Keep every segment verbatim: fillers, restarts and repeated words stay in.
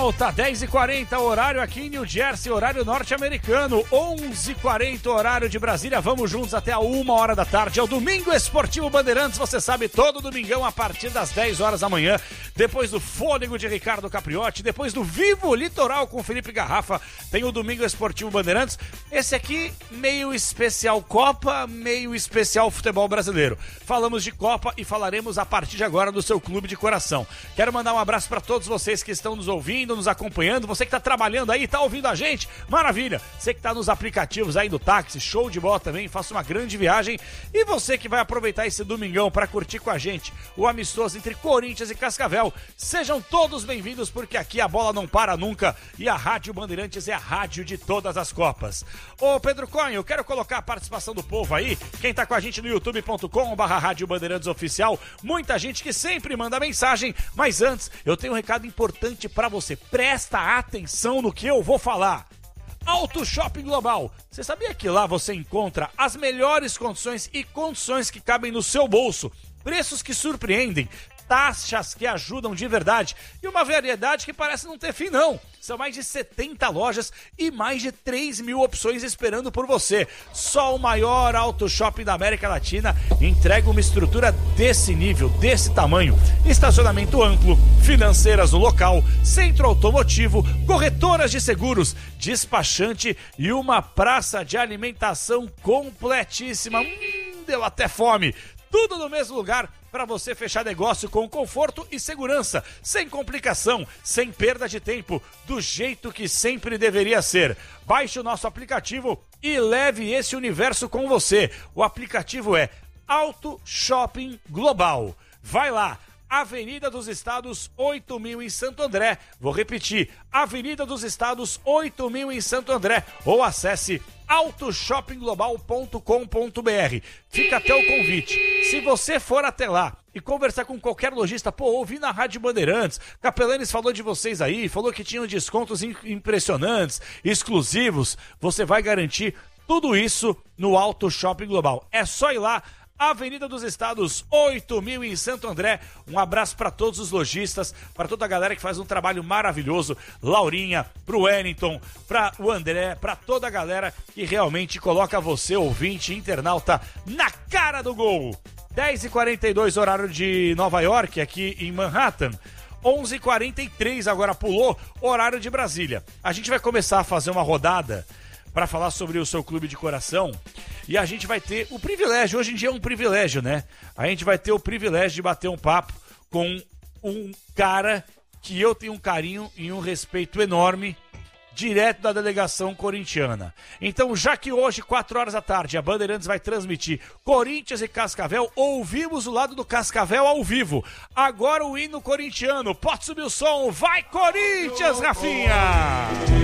volta, dez e quarenta, horário aqui em New Jersey, horário norte-americano, onze e quarenta, horário de Brasília. Vamos juntos até a uma hora da tarde. É o Domingo Esportivo Bandeirantes, você sabe, todo domingão a partir das dez horas da manhã. Depois do Fôlego de Ricardo Capriotti, depois do Vivo Litoral com Felipe Garrafa, tem o Domingo Esportivo Bandeirantes. Esse aqui, meio especial Copa, meio especial futebol brasileiro. Falamos de Copa e falaremos a partir de agora do seu clube de coração. Quero mandar um abraço para todos vocês que estão nos ouvindo, nos acompanhando. Você que está trabalhando aí, está ouvindo a gente, maravilha. Você que está nos aplicativos aí do táxi, show de bola também, faça uma grande viagem. E você que vai aproveitar esse domingão para curtir com a gente o amistoso entre Corinthians e Cascavel. Sejam todos bem-vindos, porque aqui a bola não para nunca e a Rádio Bandeirantes é a rádio de todas as Copas. Ô Pedro Cunha, eu quero colocar a participação do povo aí, quem tá com a gente no youtube ponto com barra Rádio Bandeirantes Oficial, muita gente que sempre manda mensagem, mas antes eu tenho um recado importante para você, presta atenção no que eu vou falar. Auto Shopping Global, você sabia que lá você encontra as melhores condições e condições que cabem no seu bolso, preços que surpreendem, taxas que ajudam de verdade e uma variedade que parece não ter fim não. São mais de setenta lojas e mais de três mil opções esperando por você. Só o maior auto shopping da América Latina entrega uma estrutura desse nível, desse tamanho. Estacionamento amplo, financeiras no local, centro automotivo, corretoras de seguros, despachante e uma praça de alimentação completíssima. Hum, deu até fome. Tudo no mesmo lugar para você fechar negócio com conforto e segurança, sem complicação, sem perda de tempo, do jeito que sempre deveria ser. Baixe o nosso aplicativo e leve esse universo com você. O aplicativo é Auto Shopping Global. Vai lá, Avenida dos Estados oito mil em Santo André. Vou repetir, Avenida dos Estados oito mil em Santo André. Ou acesse auto shopping global ponto com ponto br. Fica até o convite. Se você for até lá e conversar com qualquer lojista, pô, ouvi na Rádio Bandeirantes, Capelanes falou de vocês aí, falou que tinham descontos impressionantes, exclusivos, você vai garantir tudo isso no Auto Shopping Global. É só ir lá, Avenida dos Estados oito mil em Santo André. Um abraço para todos os lojistas, para toda a galera que faz um trabalho maravilhoso, Laurinha, pro Wellington, para o André, para toda a galera que realmente coloca você, ouvinte, internauta, na cara do gol. dez e quarenta e dois, horário de Nova York, aqui em Manhattan. onze e quarenta e três, agora pulou, horário de Brasília. A gente vai começar a fazer uma rodada para falar sobre o seu clube de coração. E a gente vai ter o privilégio, hoje em dia é um privilégio, né? A gente vai ter o privilégio de bater um papo com um cara que eu tenho um carinho e um respeito enorme, direto da delegação corintiana. Então, já que hoje, quatro horas da tarde, a Bandeirantes vai transmitir Corinthians e Cascavel, ouvimos o lado do Cascavel ao vivo. Agora o hino corintiano. Pode subir o som. Vai, Corinthians, Rafinha!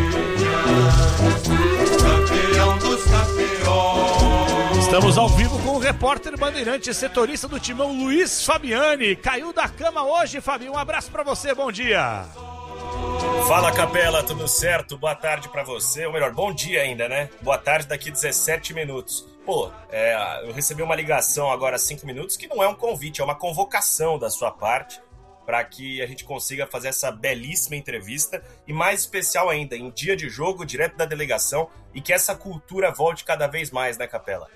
Campeão dos campeões. Estamos ao vivo com o repórter Bandeirante, setorista do Timão, Luiz Fabiani. Caiu da cama hoje, Fabinho. Um abraço pra você, bom dia. Fala, Capela, tudo certo? Boa tarde pra você, ou melhor, bom dia ainda, né? Boa tarde daqui dezessete minutos. Pô, é, eu recebi uma ligação agora há cinco minutos que não é um convite, é uma convocação da sua parte para que a gente consiga fazer essa belíssima entrevista e, mais especial ainda, em dia de jogo, direto da delegação, e que essa cultura volte cada vez mais, né, Capela?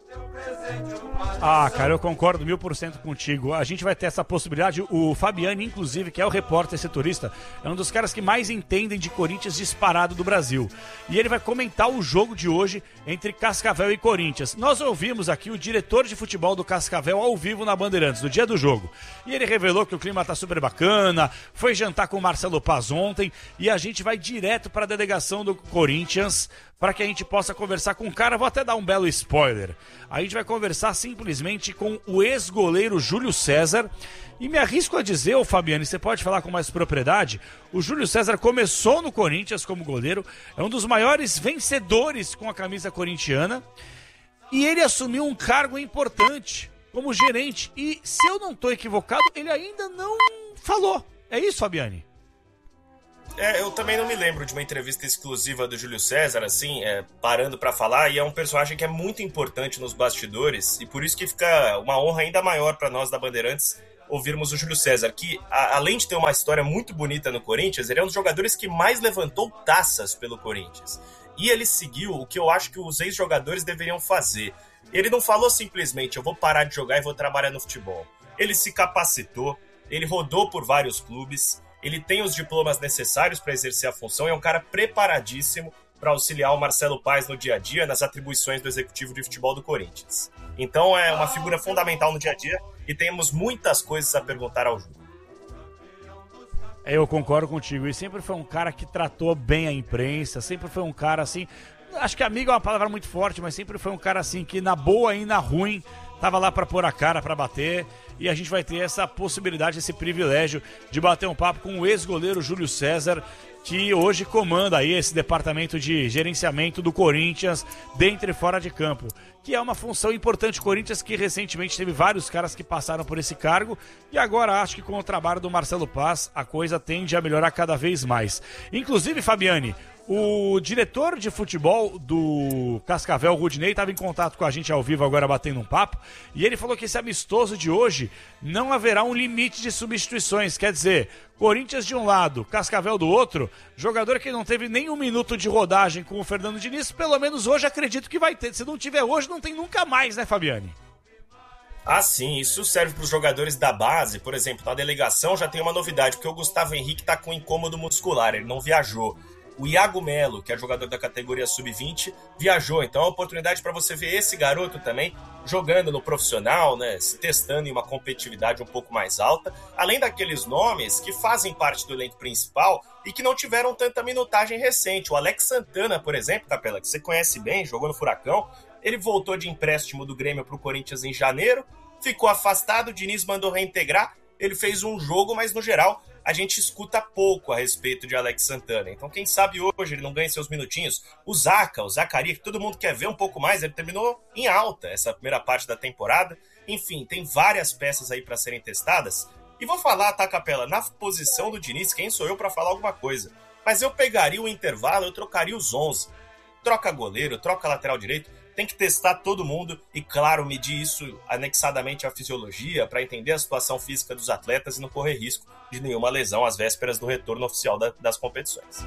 Ah, cara, eu concordo mil por cento contigo. A gente vai ter essa possibilidade. O Fabiani, inclusive, que é o repórter setorista, é um dos caras que mais entendem de Corinthians disparado do Brasil. E ele vai comentar o jogo de hoje entre Cascavel e Corinthians. Nós ouvimos aqui o diretor de futebol do Cascavel ao vivo na Bandeirantes, no dia do jogo. E ele revelou que o clima tá super bacana, foi jantar com o Marcelo Paz ontem, e a gente vai direto para a delegação do Corinthians para que a gente possa conversar com o cara. Vou até dar um belo spoiler. A gente vai conversar simplesmente com o ex-goleiro Júlio César. E me arrisco a dizer, ô Fabiano, você pode falar com mais propriedade, o Júlio César começou no Corinthians como goleiro, é um dos maiores vencedores com a camisa corintiana, e ele assumiu um cargo importante como gerente. E, se eu não estou equivocado, ele ainda não falou. É isso, Fabiani? É, eu também não me lembro de uma entrevista exclusiva do Júlio César, assim, é, parando pra falar, e é um personagem que é muito importante nos bastidores, e por isso que fica uma honra ainda maior pra nós da Bandeirantes ouvirmos o Júlio César, que a, além de ter uma história muito bonita no Corinthians, ele é um dos jogadores que mais levantou taças pelo Corinthians. E ele seguiu o que eu acho que os ex-jogadores deveriam fazer. Ele não falou simplesmente, eu vou parar de jogar e vou trabalhar no futebol. Ele se capacitou, ele rodou por vários clubes, ele tem os diplomas necessários para exercer a função e é um cara preparadíssimo para auxiliar o Marcelo Paes no dia a dia, nas atribuições do executivo de futebol do Corinthians. Então é uma figura fundamental no dia a dia e temos muitas coisas a perguntar ao Júlio. Eu concordo contigo, e sempre foi um cara que tratou bem a imprensa, sempre foi um cara assim, acho que amigo é uma palavra muito forte, mas sempre foi um cara assim que na boa e na ruim tava lá para pôr a cara, para bater, e a gente vai ter essa possibilidade, esse privilégio de bater um papo com o ex-goleiro Júlio César, que hoje comanda aí esse departamento de gerenciamento do Corinthians dentro e fora de campo, que é uma função importante. O Corinthians que recentemente teve vários caras que passaram por esse cargo e agora acho que com o trabalho do Marcelo Paes a coisa tende a melhorar cada vez mais. Inclusive, Fabiane, o diretor de futebol do Cascavel, Rudinei, estava em contato com a gente ao vivo agora batendo um papo e ele falou que esse amistoso de hoje não haverá um limite de substituições, quer dizer, Corinthians de um lado, Cascavel do outro, jogador que não teve nem um minuto de rodagem com o Fernando Diniz, pelo menos hoje acredito que vai ter, se não tiver hoje não tem nunca mais, né, Fabiane? Ah, sim, isso serve para os jogadores da base, por exemplo, na delegação já tem uma novidade, porque o Gustavo Henrique está com incômodo muscular, ele não viajou. O Iago Melo, que é jogador da categoria sub vinte, viajou. Então é uma oportunidade para você ver esse garoto também jogando no profissional, né, se testando em uma competitividade um pouco mais alta, além daqueles nomes que fazem parte do elenco principal e que não tiveram tanta minutagem recente. O Alex Santana, por exemplo, Capela, que você conhece bem, jogou no Furacão, ele voltou de empréstimo do Grêmio para o Corinthians em janeiro, ficou afastado, o Diniz mandou reintegrar, ele fez um jogo, mas no geral a gente escuta pouco a respeito de Alex Santana. Então, quem sabe hoje ele não ganha seus minutinhos. O Zaca, o Zacarias, que todo mundo quer ver um pouco mais, ele terminou em alta essa primeira parte da temporada. Enfim, tem várias peças aí para serem testadas. E vou falar, tá, Capela, na posição do Diniz, quem sou eu para falar alguma coisa? Mas eu pegaria o intervalo, eu trocaria os onze. Troca goleiro, troca lateral direito. Tem que testar todo mundo e, claro, medir isso anexadamente à fisiologia para entender a situação física dos atletas e não correr risco de nenhuma lesão às vésperas do retorno oficial da, das competições.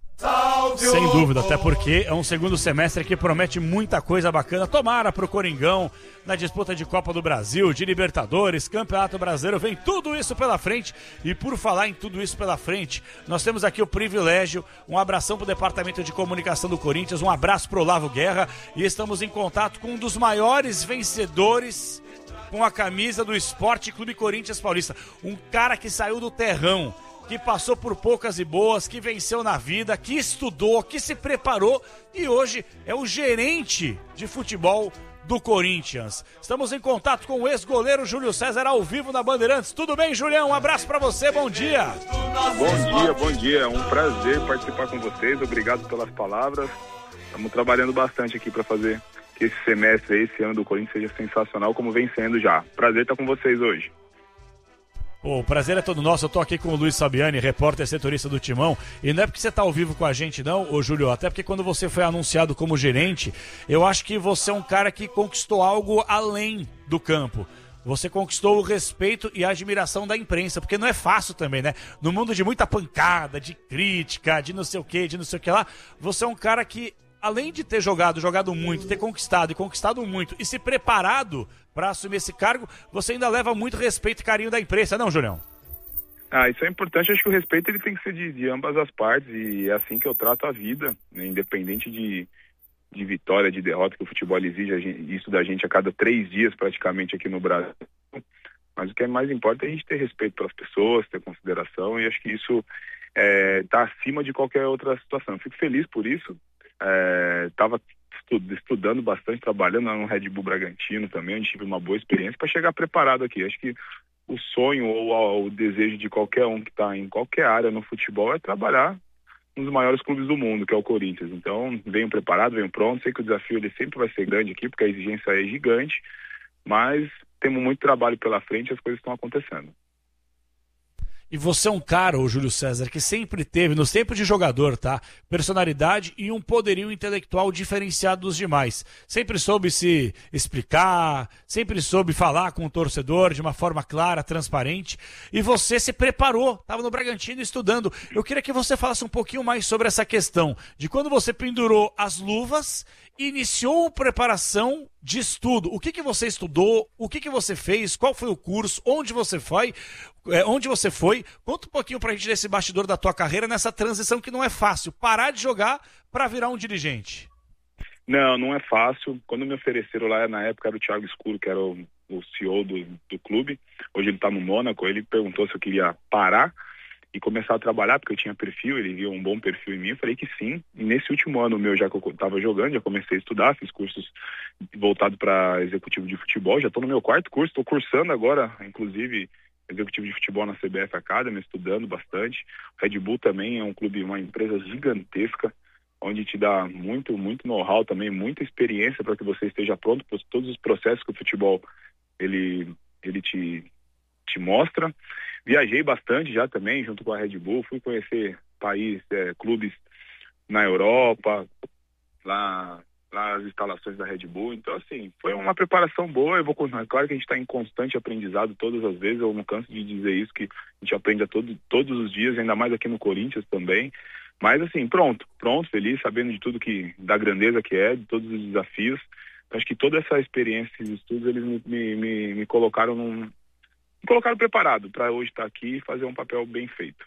Sem dúvida, até porque é um segundo semestre que promete muita coisa bacana. Tomara pro Coringão na disputa de Copa do Brasil, de Libertadores, Campeonato Brasileiro, vem tudo isso pela frente. E por falar em tudo isso pela frente, nós temos aqui o privilégio, um abração pro Departamento de Comunicação do Corinthians, um abraço pro Olavo Guerra, e estamos em contato com um dos maiores vencedores com a camisa do Esporte Clube Corinthians Paulista, um cara que saiu do terrão, que passou por poucas e boas, que venceu na vida, que estudou, que se preparou e hoje é o gerente de futebol do Corinthians. Estamos em contato com o ex-goleiro Júlio César ao vivo na Bandeirantes. Tudo bem, Julião? Um abraço pra você, bom dia. Bom dia, bom dia. É um prazer participar com vocês. Obrigado pelas palavras. Estamos trabalhando bastante aqui para fazer que esse semestre, esse ano do Corinthians seja sensacional, como vem sendo já. Prazer estar com vocês hoje. O prazer é todo nosso. Eu tô aqui com o Luiz Fabiani, repórter setorista do Timão, e não é porque você tá ao vivo com a gente não, ô Júlio, até porque quando você foi anunciado como gerente, eu acho que você é um cara que conquistou algo além do campo. Você conquistou o respeito e a admiração da imprensa, porque não é fácil também, né? No mundo de muita pancada, de crítica, de não sei o que, de não sei o que lá, você é um cara que, além de ter jogado, jogado muito, ter conquistado e conquistado muito e se preparado para assumir esse cargo, você ainda leva muito respeito e carinho da imprensa, não, Julião? Ah, isso é importante. Acho que o respeito ele tem que ser de, de ambas as partes e é assim que eu trato a vida, né? Independente de, de vitória, de derrota, que o futebol exige gente, isso da gente a cada três dias praticamente aqui no Brasil. Mas o que é mais importante é a gente ter respeito pelas pessoas, ter consideração, e acho que isso está é, acima de qualquer outra situação. Eu fico feliz por isso. Estava é, estudando bastante, trabalhando no Red Bull Bragantino também, onde tive uma boa experiência para chegar preparado aqui. Acho que o sonho ou o desejo de qualquer um que está em qualquer área no futebol é trabalhar um dos maiores clubes do mundo, que é o Corinthians. Então, venho preparado, venho pronto. Sei que o desafio ele sempre vai ser grande aqui, porque a exigência é gigante, mas temos muito trabalho pela frente e as coisas estão acontecendo. E você é um cara, o Júlio César, que sempre teve, nos tempos de jogador, tá? Personalidade e um poderio intelectual diferenciado dos demais. Sempre soube se explicar, sempre soube falar com o torcedor de uma forma clara, transparente. E você se preparou, estava no Bragantino estudando. Eu queria que você falasse um pouquinho mais sobre essa questão de quando você pendurou as luvas e iniciou a preparação de estudo. O que, que você estudou? O que, que você fez? Qual foi o curso? Onde você foi? É, onde você foi? Conta um pouquinho pra gente desse bastidor da tua carreira nessa transição que não é fácil. Parar de jogar para virar um dirigente. Não, não é fácil. Quando me ofereceram lá, na época era o Thiago Escuro, que era o, o C E O do, do clube. Hoje ele está no Mônaco. Ele perguntou se eu queria parar e começar a trabalhar, porque eu tinha perfil, ele viu um bom perfil em mim. Eu falei que sim. E nesse último ano meu, já que eu estava jogando, já comecei a estudar, fiz cursos voltados para executivo de futebol. Já estou no meu quarto curso, estou cursando agora, inclusive, executivo de futebol na C B F Academy, estudando bastante. O Red Bull também é um clube, uma empresa gigantesca, onde te dá muito, muito know-how também, muita experiência para que você esteja pronto para todos os processos que o futebol ele, ele te, te mostra. Viajei bastante já também, junto com a Red Bull, fui conhecer países, é, clubes na Europa, lá, lá as instalações da Red Bull. Então, assim, foi uma preparação boa. Eu vou continuar. Claro que a gente está em constante aprendizado todas as vezes, eu não canso de dizer isso, que a gente aprende a todo, todos os dias, ainda mais aqui no Corinthians também. Mas, assim, pronto, pronto, feliz, sabendo de tudo que, da grandeza que é, de todos os desafios. Então, acho que toda essa experiência, esses estudos, eles me, me, me, me colocaram num... Me colocaram preparado para hoje estar aqui e fazer um papel bem feito.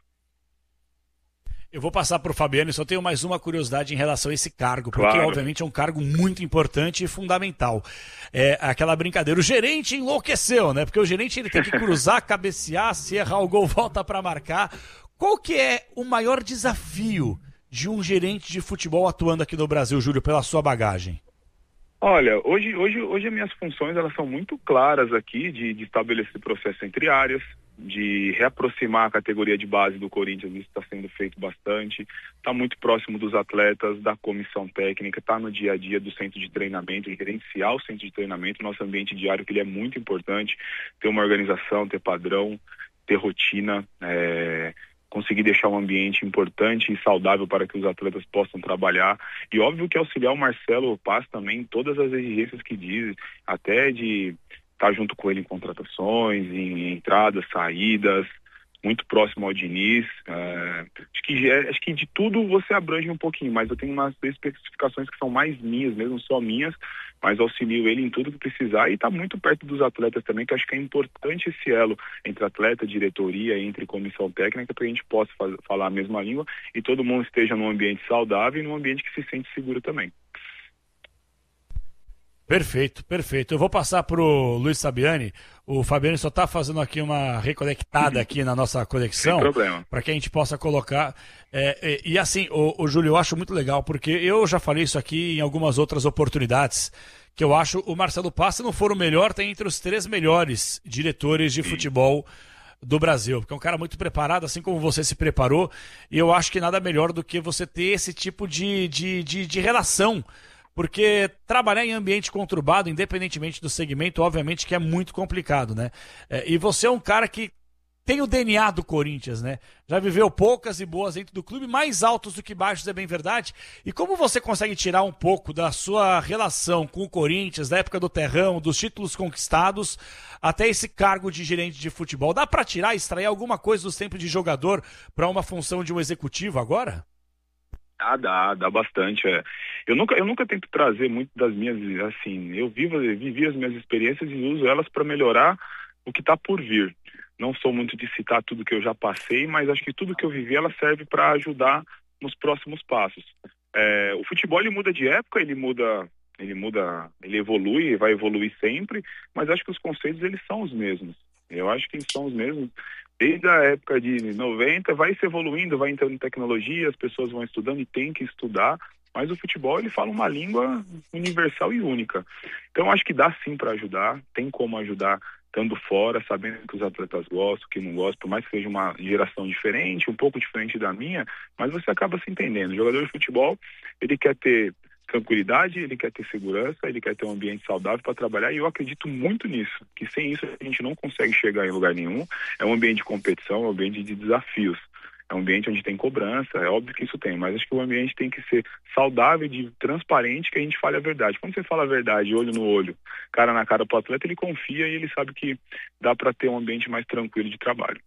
Eu vou passar para o Fabiano e só tenho mais uma curiosidade em relação a esse cargo, porque Claro. obviamente é um cargo muito importante e fundamental. É aquela brincadeira, o gerente enlouqueceu, né? Porque o gerente ele tem que cruzar, cabecear, se errar o gol, volta para marcar. Qual que é o maior desafio de um gerente de futebol atuando aqui no Brasil, Júlio, pela sua bagagem? Olha, hoje, hoje, hoje as minhas funções elas são muito claras aqui, de, de estabelecer processo entre áreas, de reaproximar a categoria de base do Corinthians, isso está sendo feito bastante, está muito próximo dos atletas, da comissão técnica, está no dia a dia do centro de treinamento, gerenciar o centro de treinamento, nosso ambiente diário, que ele é muito importante, ter uma organização, ter padrão, ter rotina, é... conseguir deixar um ambiente importante e saudável para que os atletas possam trabalhar. E óbvio que auxiliar o Marcelo Paz também em todas as exigências que diz, até de estar junto com ele em contratações, em entradas, saídas, muito próximo ao Diniz. É, acho, que, acho que de tudo você abrange um pouquinho, mas eu tenho umas especificações que são mais minhas, mesmo só minhas, mas auxilio ele em tudo que precisar e está muito perto dos atletas também, que acho que é importante esse elo entre atleta, diretoria, entre comissão técnica, para que a gente possa faz, falar a mesma língua e todo mundo esteja num ambiente saudável e num ambiente que se sente seguro também. Perfeito, perfeito. Eu vou passar pro Luiz Sabiani. O Fabiano só está fazendo aqui uma reconectada aqui na nossa conexão, para que a gente possa colocar. É, e, e assim, o, o Júlio, eu acho muito legal, porque eu já falei isso aqui em algumas outras oportunidades, que eu acho o Marcelo Paz, se não for o melhor, tem entre os três melhores diretores de futebol do Brasil, porque é um cara muito preparado, assim como você se preparou, e eu acho que nada melhor do que você ter esse tipo de, de, de, de relação. Porque trabalhar em ambiente conturbado, independentemente do segmento, obviamente que é muito complicado, né? É, e você é um cara que tem o D N A do Corinthians, né? Já viveu poucas e boas dentro do clube, mais altos do que baixos, é bem verdade. E como você consegue tirar um pouco da sua relação com o Corinthians, da época do Terrão, dos títulos conquistados, até esse cargo de gerente de futebol? Dá para tirar, extrair alguma coisa dos tempos de jogador para uma função de um executivo agora? Ah, dá, dá bastante. É. Eu nunca, eu nunca tento trazer muito das minhas, assim, eu vivo, vivi as minhas experiências e uso elas para melhorar o que está por vir. Não sou muito de citar tudo que eu já passei, mas acho que tudo que eu vivi, ela serve para ajudar nos próximos passos. É, o futebol, ele muda de época, ele muda, ele muda, ele evolui, vai evoluir sempre, mas acho que os conceitos, eles são os mesmos. Eu acho que são os mesmos. Desde a época de noventa, vai se evoluindo, vai entrando em tecnologia, as pessoas vão estudando e tem que estudar, mas o futebol, ele fala uma língua universal e única. Então, acho que dá sim para ajudar, tem como ajudar estando fora, sabendo que os atletas gostam, que não gostam, por mais que seja uma geração diferente, um pouco diferente da minha, mas você acaba se entendendo. O jogador de futebol, ele quer ter tranquilidade, ele quer ter segurança, ele quer ter um ambiente saudável para trabalhar, e eu acredito muito nisso, que sem isso a gente não consegue chegar em lugar nenhum. É um ambiente de competição, é um ambiente de desafios, é um ambiente onde tem cobrança, é óbvio que isso tem, mas acho que o ambiente tem que ser saudável, de transparente, que a gente fale a verdade. Quando você fala a verdade, olho no olho, cara na cara pro atleta, ele confia e ele sabe que dá para ter um ambiente mais tranquilo de trabalho.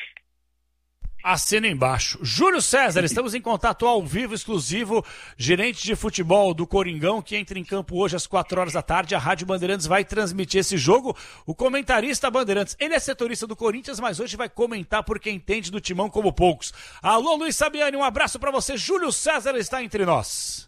Assina embaixo. Júlio César, estamos em contato ao vivo, exclusivo, gerente de futebol do Coringão, que entra em campo hoje às quatro horas da tarde. A Rádio Bandeirantes vai transmitir esse jogo. O comentarista Bandeirantes, ele é setorista do Corinthians, mas hoje vai comentar porque entende do timão como poucos. Alô, Luiz Sabiani, um abraço para você. Júlio César está entre nós.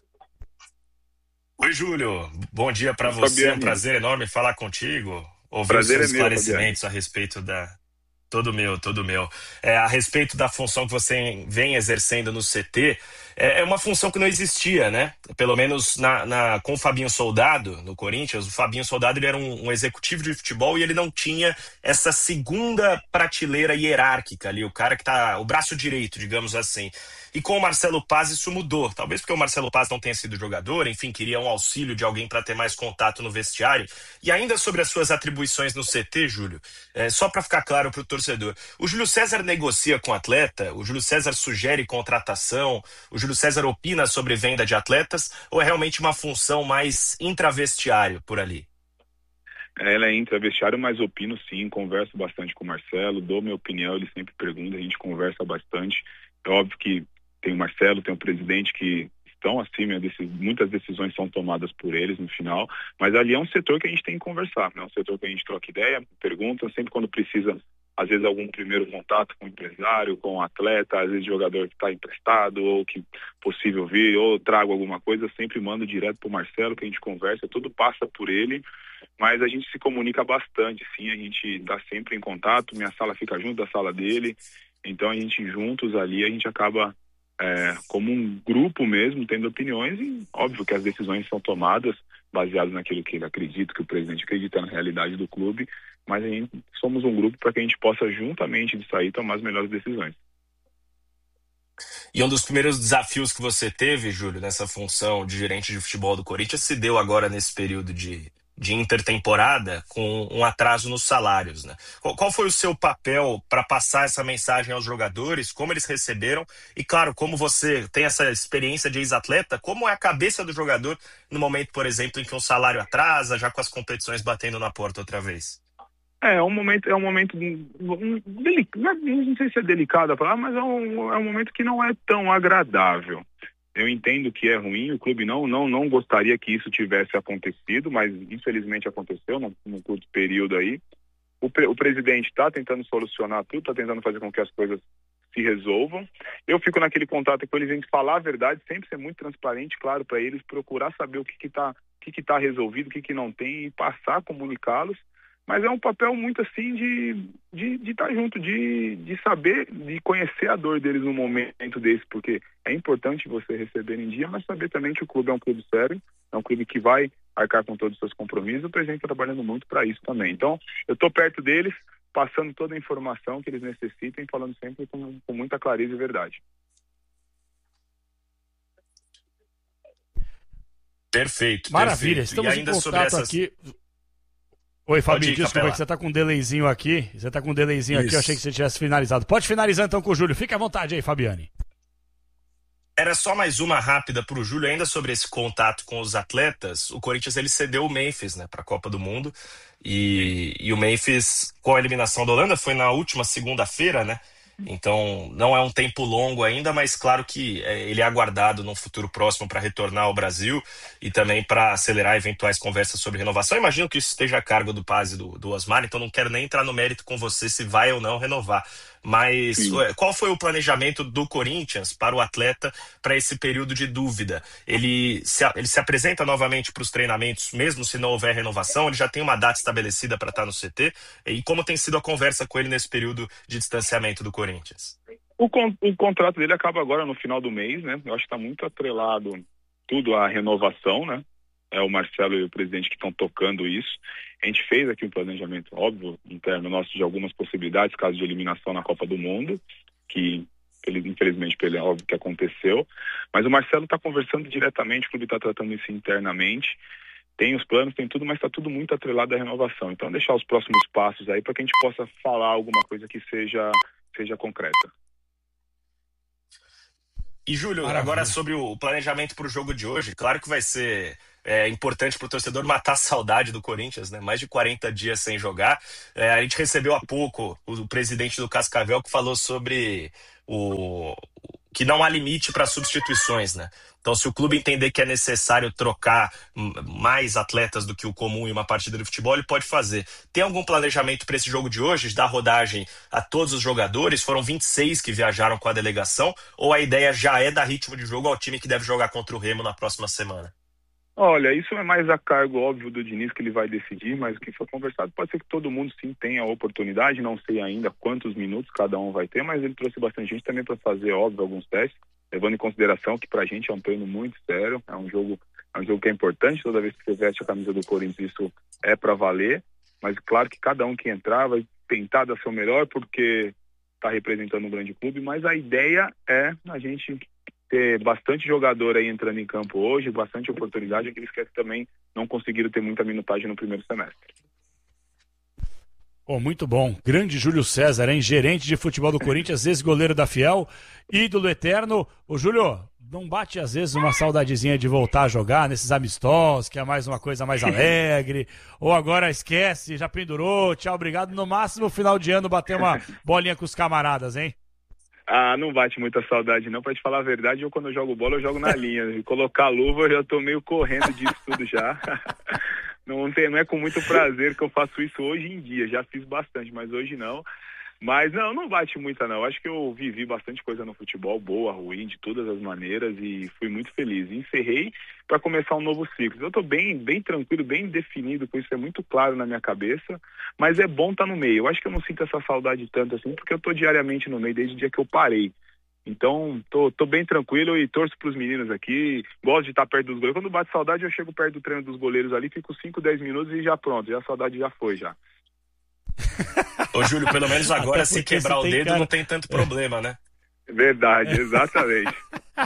Oi, Júlio. Bom dia para você. É um prazer enorme falar contigo. Ouvir os seus esclarecimentos a respeito da... Todo meu, todo meu. É, a respeito da função que você vem exercendo no C T, é uma função que não existia, né? Pelo menos na, na, com o Fabinho Soldado, no Corinthians. O Fabinho Soldado, ele era um, um executivo de futebol e ele não tinha essa segunda prateleira hierárquica ali, o cara que tá, o braço direito, digamos assim. E com o Marcelo Paz isso mudou, talvez porque o Marcelo Paz não tenha sido jogador, enfim, queria um auxílio de alguém para ter mais contato no vestiário. E ainda sobre as suas atribuições no C T, Júlio, é, só para ficar claro para o torcedor, o Júlio César negocia com o atleta, o Júlio César sugere contratação, o Júlio César opina sobre venda de atletas, ou é realmente uma função mais intravestiário por ali? Ela é intravestiário, mas opino sim, converso bastante com o Marcelo, dou minha opinião, ele sempre pergunta, a gente conversa bastante. É óbvio que tem o Marcelo, tem o presidente que estão acima, muitas decisões são tomadas por eles no final, mas ali é um setor que a gente tem que conversar, é um setor que a gente troca ideia, pergunta, sempre quando precisa, às vezes algum primeiro contato com o empresário, com o atleta, às vezes jogador que está emprestado ou que possível vir, ou trago alguma coisa, sempre mando direto para o Marcelo, que a gente conversa, tudo passa por ele, mas a gente se comunica bastante, sim, a gente está sempre em contato, minha sala fica junto da sala dele, então a gente juntos ali, a gente acaba É, como um grupo mesmo, tendo opiniões, e óbvio que as decisões são tomadas baseadas naquilo que ele acredita, que o presidente acredita na realidade do clube, mas a gente, somos um grupo para que a gente possa juntamente de sair tomar as melhores decisões. E um dos primeiros desafios que você teve, Júlio, nessa função de gerente de futebol do Corinthians, se deu agora nesse período de, de intertemporada com um atraso nos salários, né? Qual, qual foi o seu papel para passar essa mensagem aos jogadores, como eles receberam e, claro, como você tem essa experiência de ex-atleta, como é a cabeça do jogador no momento, por exemplo, em que um salário atrasa, já com as competições batendo na porta outra vez? É, é um momento, é um momento um, delicado, não sei se é delicado a palavra, mas é um, é um momento que não é tão agradável. Eu entendo que é ruim, o clube não, não, não gostaria que isso tivesse acontecido, mas infelizmente aconteceu num, num curto período aí. O, pre, o presidente está tentando solucionar tudo, está tentando fazer com que as coisas se resolvam. Eu fico naquele contato com eles, a gente falar a verdade, sempre ser muito transparente, claro, para eles, procurar saber o que está que que tá resolvido, o que, que não tem, e passar, comunicá-los. Mas é um papel muito assim de de de estar junto, de, de saber, de conhecer a dor deles no momento desse, porque é importante você receber em dia, mas saber também que o clube é um clube sério, é um clube que vai arcar com todos os seus compromissos, o presidente está trabalhando muito para isso também. Então, eu estou perto deles, passando toda a informação que eles necessitem, falando sempre com, com muita clareza e verdade. Perfeito. Maravilha, perfeito. estamos e ainda em contato essas... aqui... Oi, Fabinho, ir, desculpa Capela. que você tá com um delayzinho aqui. Você tá com um delayzinho Isso. aqui, eu achei que você tivesse finalizado. Pode finalizar então com o Júlio. Fica à vontade aí, Fabiane. Era só mais uma rápida para o Júlio, ainda sobre esse contato com os atletas. O Corinthians ele cedeu o Memphis, né, para a Copa do Mundo. E, e o Memphis, com a eliminação da Holanda, foi na última segunda-feira, né? Então não é um tempo longo ainda, mas claro que é, ele é aguardado num futuro próximo para retornar ao Brasil e também para acelerar eventuais conversas sobre renovação. Imagino que isso esteja a cargo do Paz e do, do Osmar, então não quero nem entrar no mérito com você se vai ou não renovar. Mas Sim. qual foi o planejamento do Corinthians para o atleta para esse período de dúvida? Ele se, ele se apresenta novamente para os treinamentos, mesmo se não houver renovação? Ele já tem uma data estabelecida para estar no C T? E como tem sido a conversa com ele nesse período de distanciamento do Corinthians? O, con- o contrato dele acaba agora no final do mês, né? Eu acho que está muito atrelado tudo à renovação, né? É o Marcelo e o presidente que estão tocando isso. A gente fez aqui um planejamento, óbvio, interno nosso de algumas possibilidades, caso de eliminação na Copa do Mundo, que infelizmente, pelo óbvio que aconteceu. Mas o Marcelo está conversando diretamente, o clube está tratando isso internamente. Tem os planos, tem tudo, mas está tudo muito atrelado à renovação. Então, deixar os próximos passos aí para que a gente possa falar alguma coisa que seja, seja concreta. E, Júlio, Maravilha. Agora sobre o planejamento para o jogo de hoje, claro que vai ser é, importante para o torcedor matar a saudade do Corinthians, né? Mais de quarenta dias sem jogar. É, a gente recebeu há pouco o, o presidente do Cascavel que falou sobre o que não há limite para substituições, né? Então, se o clube entender que é necessário trocar mais atletas do que o comum em uma partida de futebol, ele pode fazer. Tem algum planejamento para esse jogo de hoje, de dar rodagem a todos os jogadores? Foram vinte e seis que viajaram com a delegação, ou a ideia já é dar ritmo de jogo ao time que deve jogar contra o Remo na próxima semana? Olha, isso é mais a cargo óbvio do Diniz, que ele vai decidir, mas o que foi conversado pode ser que todo mundo sim tenha a oportunidade, não sei ainda quantos minutos cada um vai ter, mas ele trouxe bastante gente também para fazer, óbvio, alguns testes, levando em consideração que pra gente é um treino muito sério, é um jogo, é um jogo que é importante, toda vez que você veste a camisa do Corinthians isso é para valer, mas claro que cada um que entrar vai tentar dar seu melhor porque está representando um grande clube, mas a ideia é a gente ter bastante jogador aí entrando em campo hoje, bastante oportunidade, aqueles que também não conseguiram ter muita minutagem no primeiro semestre. Oh, muito bom. Grande Júlio César, hein? Gerente de futebol do Corinthians, ex-goleiro da Fiel, ídolo eterno. Ô, Júlio, não bate às vezes uma saudadezinha de voltar a jogar nesses amistosos, que é mais uma coisa mais alegre, ou agora esquece, já pendurou, tchau, obrigado. No máximo, final de ano, bater uma bolinha com os camaradas, hein? Ah, não bate muita saudade não, pra te falar a verdade, eu quando eu jogo bola, eu jogo na linha. E colocar luva, eu já tô meio correndo disso tudo já. Não, tem, não é com muito prazer que eu faço isso hoje em dia, já fiz bastante, mas hoje não. Mas não, não bate muita não, acho que eu vivi bastante coisa no futebol, boa, ruim, de todas as maneiras e fui muito feliz. Encerrei para começar um novo ciclo. Eu tô bem, bem tranquilo, bem definido com isso, é muito claro na minha cabeça, mas é bom estar no meio. Eu acho que eu não sinto essa saudade tanto assim, porque eu tô diariamente no meio desde o dia que eu parei. Então, tô, tô bem tranquilo e torço pros meninos aqui, gosto de estar perto dos goleiros. Quando bate saudade, eu chego perto do treino dos goleiros ali, fico cinco, dez minutos e já pronto, já a saudade já foi, já. Ô, Júlio, pelo menos agora se quebrar o dedo cara... não tem tanto problema, né? Verdade, exatamente.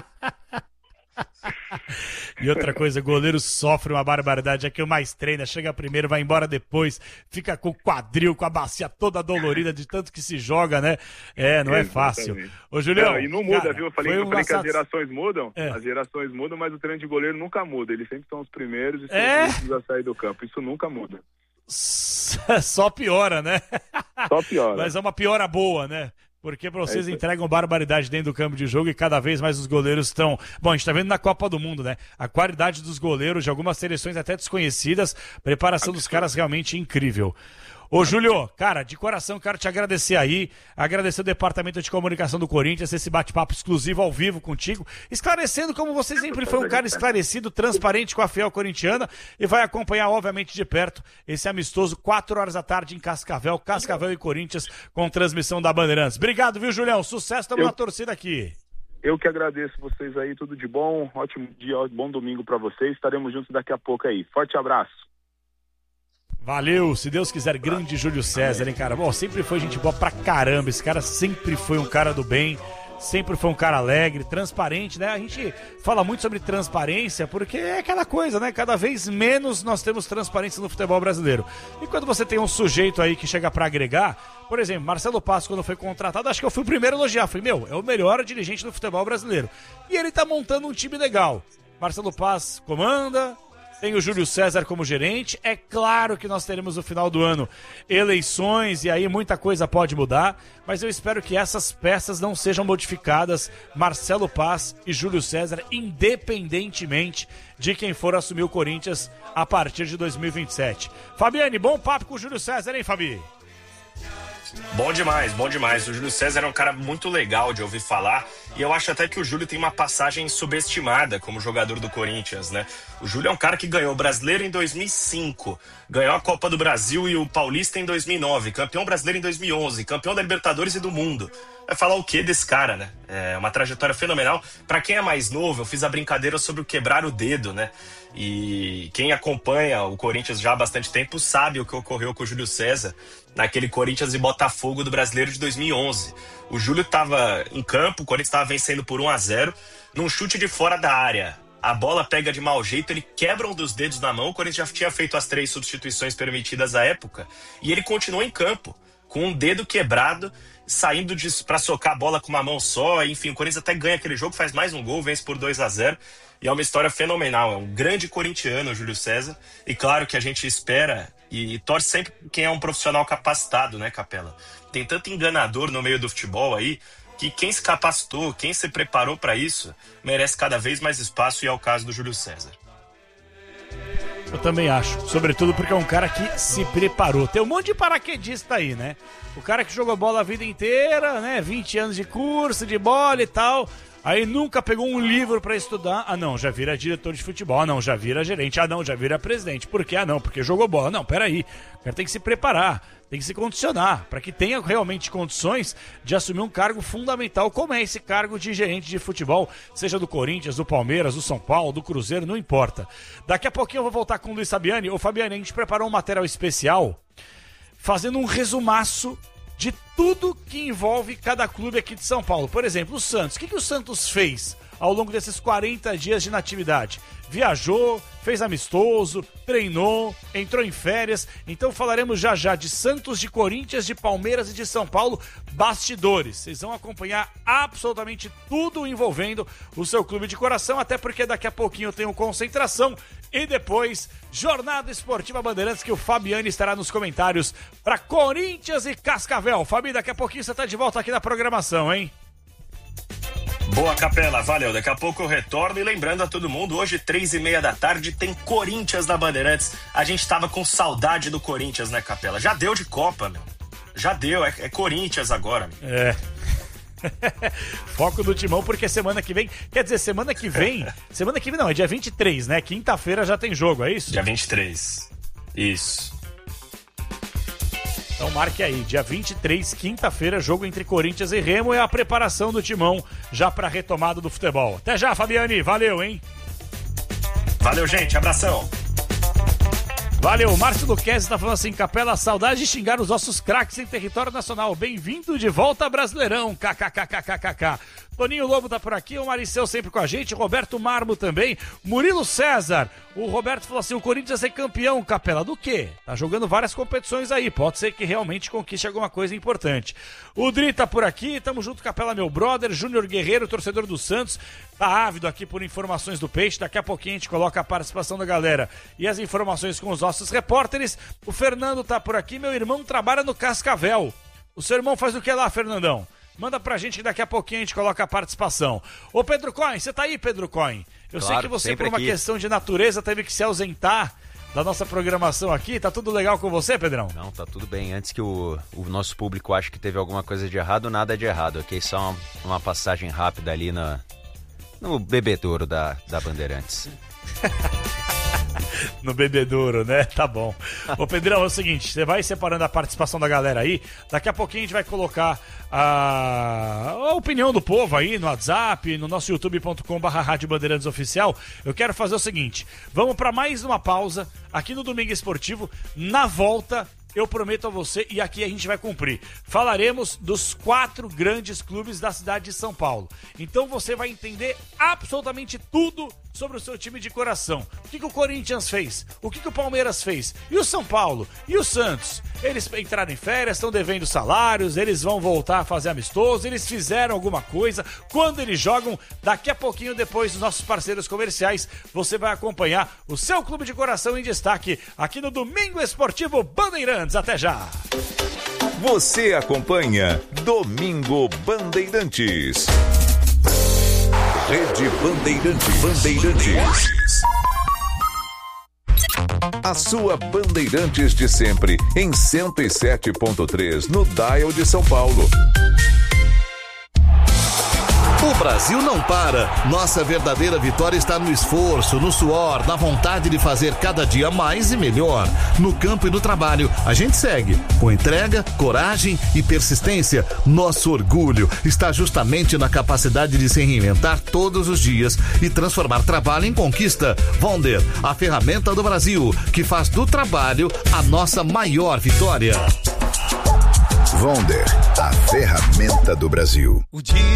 E outra coisa, o goleiro sofre uma barbaridade, é que o mais treina, chega primeiro, vai embora depois, fica com o quadril, com a bacia toda dolorida de tanto que se joga, né? É, não é fácil. Ô, Julião... Não, e não muda, cara, viu? Eu falei, eu falei que satis... as gerações mudam, é. as gerações mudam, mas o treino de goleiro nunca muda, eles sempre são os primeiros e são é? os últimos a sair do campo, isso nunca muda. Só piora, né? Só piora. Mas é uma piora boa, né? Porque pra vocês é entregam barbaridade dentro do campo de jogo e cada vez mais os goleiros estão... Bom, a gente tá vendo na Copa do Mundo, né? A qualidade dos goleiros de algumas seleções até desconhecidas, preparação Absurdo. dos caras realmente incrível. Ô, Júlio, cara, de coração quero te agradecer aí, agradecer o Departamento de Comunicação do Corinthians, esse bate-papo exclusivo ao vivo contigo, esclarecendo como você sempre foi um cara esclarecido, transparente com a Fiel Corintiana e vai acompanhar, obviamente, de perto esse amistoso, quatro horas da tarde em Cascavel, Cascavel e Corinthians, com transmissão da Bandeirantes. Obrigado, viu, Julião? Sucesso, estamos Eu... na torcida aqui. Eu que agradeço vocês aí, tudo de bom, ótimo dia, bom domingo pra vocês, estaremos juntos daqui a pouco aí. Forte abraço. Valeu, se Deus quiser, grande Júlio César, hein, cara? Bom, sempre foi gente boa pra caramba, esse cara sempre foi um cara do bem, sempre foi um cara alegre, transparente, né? A gente fala muito sobre transparência porque é aquela coisa, né? Cada vez menos nós temos transparência no futebol brasileiro. E quando você tem um sujeito aí que chega pra agregar, por exemplo, Marcelo Paz, quando foi contratado, acho que eu fui o primeiro a elogiar, falei, meu, é o melhor dirigente do futebol brasileiro. E ele tá montando um time legal. Marcelo Paz comanda... Tem o Júlio César como gerente. É claro que nós teremos no final do ano eleições e aí muita coisa pode mudar, mas eu espero que essas peças não sejam modificadas. Marcelo Paz e Júlio César, independentemente de quem for assumir o Corinthians a partir de dois mil e vinte e sete. Fabiane, bom papo com o Júlio César, hein, Fabi? Bom demais, bom demais. O Júlio César é um cara muito legal de ouvir falar E eu acho até que o Júlio tem uma passagem subestimada como jogador do Corinthians, né? O Júlio é um cara que ganhou o Brasileiro em dois mil e cinco, ganhou a Copa do Brasil e o Paulista em dois mil e nove, campeão brasileiro em dois mil e onze, campeão da Libertadores e do Mundo. Vai falar o quê desse cara, né? É uma trajetória fenomenal. Pra quem é mais novo, eu fiz a brincadeira sobre o quebrar o dedo, né? E quem acompanha o Corinthians já há bastante tempo sabe o que ocorreu com o Júlio César naquele Corinthians e Botafogo do Brasileiro de dois mil e onze. O Júlio estava em campo, o Corinthians estava vencendo por um a zero, num chute de fora da área. A bola pega de mau jeito, ele quebra um dos dedos na mão, o Corinthians já tinha feito as três substituições permitidas à época, e ele continuou em campo, com um dedo quebrado, saindo para socar a bola com uma mão só. Enfim, o Corinthians até ganha aquele jogo, faz mais um gol, vence por dois a zero. E é uma história fenomenal, é um grande corintiano, o Júlio César. E claro que a gente espera e, e torce sempre quem é um profissional capacitado, né, Capela? Tem tanto enganador no meio do futebol aí, que quem se capacitou, quem se preparou para isso, merece cada vez mais espaço, e é o caso do Júlio César. Eu também acho, sobretudo porque é um cara que se preparou. Tem um monte de paraquedista aí, né? O cara que jogou bola a vida inteira, né? vinte anos de curso de bola e tal. Aí nunca pegou um livro pra estudar. Ah, não, já vira diretor de futebol. Ah, não, já vira gerente. Ah, não, já vira presidente. Por quê? Ah, não, porque jogou bola. Não, peraí. O cara tem que se preparar, tem que se condicionar para que tenha realmente condições de assumir um cargo fundamental, como é esse cargo de gerente de futebol, seja do Corinthians, do Palmeiras, do São Paulo, do Cruzeiro, não importa. Daqui a pouquinho eu vou voltar com o Luiz Fabiani. Ô, Fabiani, a gente preparou um material especial fazendo um resumaço de tudo que envolve cada clube aqui de São Paulo. Por exemplo, o Santos. O que, que o Santos fez ao longo desses quarenta dias de inatividade? Viajou, fez amistoso, treinou, entrou em férias. Então falaremos já já de Santos, de Corinthians, de Palmeiras e de São Paulo, bastidores. Vocês vão acompanhar absolutamente tudo envolvendo o seu clube de coração, até porque daqui a pouquinho eu tenho concentração e depois Jornada Esportiva Bandeirantes, que o Fabiani estará nos comentários para Corinthians e Cascavel. Fabi, daqui a pouquinho você está de volta aqui na programação, hein? Boa, Capela, valeu. Daqui a pouco eu retorno, e lembrando a todo mundo, hoje, três e meia da tarde, tem Corinthians na Bandeirantes. A gente tava com saudade do Corinthians, né, Capela? Já deu de Copa, meu. Já deu, é, é Corinthians agora, meu. É. Foco do Timão, porque semana que vem, quer dizer, semana que vem, semana que vem não, é dia vinte e três, né? Quinta-feira já tem jogo, é isso? Dia vinte e três, isso. Então marque aí, dia vinte e três, quinta-feira, jogo entre Corinthians e Remo, é a preparação do Timão já para a retomada do futebol. Até já, Fabiani, valeu, hein? Valeu, gente, abração. Valeu, o Márcio Luquezzi está falando assim, Capela, saudade de xingar os nossos craques em território nacional. Bem-vindo de volta a Brasileirão, kkkkkkk. Toninho Lobo tá por aqui, o Maricel sempre com a gente, Roberto Marmo também, Murilo César. O Roberto falou assim, o Corinthians é campeão, Capela, do quê? Tá jogando várias competições aí, pode ser que realmente conquiste alguma coisa importante. O Dri tá por aqui, tamo junto, Capela, meu brother, Júnior Guerreiro, torcedor do Santos, tá ávido aqui por informações do Peixe, daqui a pouquinho a gente coloca a participação da galera e as informações com os nossos repórteres. O Fernando tá por aqui, meu irmão trabalha no Cascavel. O seu irmão faz o que lá, Fernandão? Manda pra gente que daqui a pouquinho a gente coloca a participação. Ô Pedro Coin, você tá aí, Pedro Coin? Eu claro, sei que você, por uma aqui. questão de natureza, teve que se ausentar da nossa programação aqui. Tá tudo legal com você, Pedrão? Não, tá tudo bem. Antes que o, o nosso público ache que teve alguma coisa de errado, nada de errado. Ok, só uma, uma passagem rápida ali na, no bebedouro da, da Bandeirantes. No bebedouro, né? Tá bom. Ô Pedrão, é o seguinte, você vai separando a participação da galera aí, daqui a pouquinho a gente vai colocar a, a opinião do povo aí no WhatsApp, no nosso youtube ponto com barra Rádio Bandeirantes Oficial. Eu quero fazer o seguinte, vamos para mais uma pausa aqui no Domingo Esportivo. Na volta, eu prometo a você, e aqui a gente vai cumprir, falaremos dos quatro grandes clubes da cidade de São Paulo. Então você vai entender absolutamente tudo sobre o seu time de coração. O que, que o Corinthians fez? O que, que o Palmeiras fez? E o São Paulo? E o Santos? Eles entraram em férias, estão devendo salários, eles vão voltar a fazer amistoso, eles fizeram alguma coisa. Quando eles jogam, daqui a pouquinho, depois dos nossos parceiros comerciais, você vai acompanhar o seu clube de coração em destaque aqui no Domingo Esportivo Bandeirantes. Até já! Você acompanha Domingo Bandeirantes. Rede Bandeirantes. Bandeirantes. A sua Bandeirantes de sempre, em cento e sete ponto três, no Dial de São Paulo. O Brasil não para. Nossa verdadeira vitória está no esforço, no suor, na vontade de fazer cada dia mais e melhor. No campo e no trabalho, a gente segue com entrega, coragem e persistência. Nosso orgulho está justamente na capacidade de se reinventar todos os dias e transformar trabalho em conquista. Vonder, a ferramenta do Brasil, que faz do trabalho a nossa maior vitória. Vonder, a ferramenta do Brasil. O dia